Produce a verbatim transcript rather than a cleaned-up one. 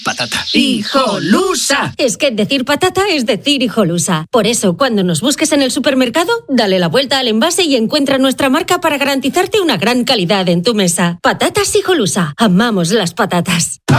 Patata. ¡Hijolusa! Es que decir patata es decir hijolusa. Por eso, cuando nos busques en el supermercado, dale la vuelta al envase y encuentra nuestra marca para garantizarte una gran calidad en tu mesa. Patatas hijolusa. Amamos las patatas.